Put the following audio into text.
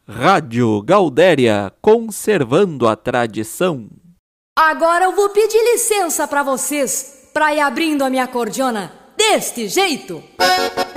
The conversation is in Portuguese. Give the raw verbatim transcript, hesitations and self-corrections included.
Rádio Gaudéria, conservando a tradição. Agora eu vou pedir licença pra vocês, pra ir abrindo a minha cordiona deste jeito.